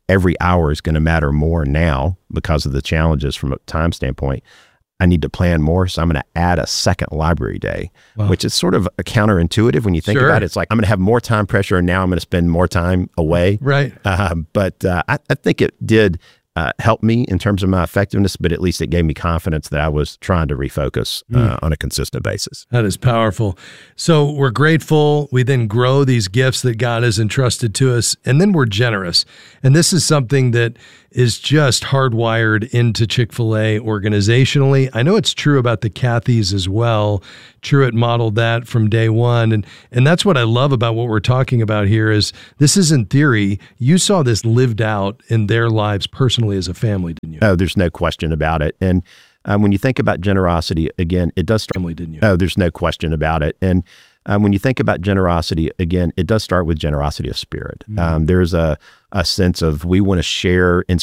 every hour is going to matter more now because of the challenges from a time standpoint. I need to plan more, so I'm going to add a second library day, wow. which is sort of a counterintuitive when you think sure. about it. It's like, I'm going to have more time pressure, and now I'm going to spend more time away. Right. Uh, but uh, I, I think it did uh, help me in terms of my effectiveness, but at least it gave me confidence that I was trying to refocus uh, mm. on a consistent basis. That is powerful. So we're grateful. We then grow these gifts that God has entrusted to us, and then we're generous. And this is something that is just hardwired into Chick-fil-A organizationally. I know it's true about the Cathys as well. Truett modeled that from day one. And and that's what I love about what we're talking about here is this isn't theory. You saw this lived out in their lives personally as a family, didn't you? Oh, there's no question about it. And um, when you think about generosity, again, it does start. Family, didn't you? Oh, there's no question about it. And Um, when you think about generosity, again, it does start with generosity of spirit. Mm-hmm. Um, there's a, a sense of we want to share in